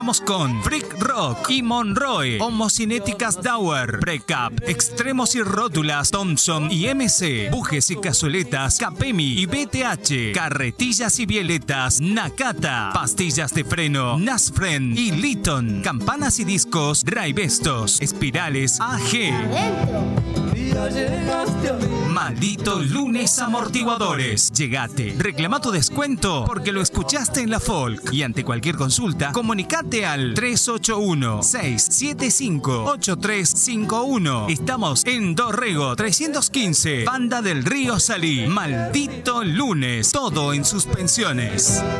Vamos con Freak Rock y Monroe, Homocinéticas Dauer, Precap, Extremos y Rótulas, Thompson y MC, Bujes y Cazueletas, Capemi y BTH, Carretillas y Violetas, Nakata, Pastillas de Freno, Nasfren y Litton, Campanas y Discos, Raibestos, Espirales AG. Maldito Lunes Amortiguadores. Llegate, reclama tu descuento porque lo escuchaste en la Folk. Y ante cualquier consulta, comunicate al 381-675-8351. Estamos en Dorrego 315, Banda del Río Salí. Maldito Lunes, todo en suspensiones.